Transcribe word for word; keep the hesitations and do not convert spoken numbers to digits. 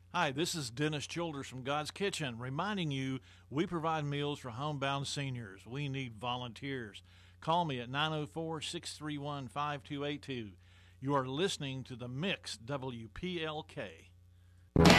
Hi, this is Dennis Childers from God's Kitchen, reminding you we provide meals for homebound seniors. We need volunteers. Call me at nine oh four, six three one, five two eight two. You are listening to The Mix, W P L K.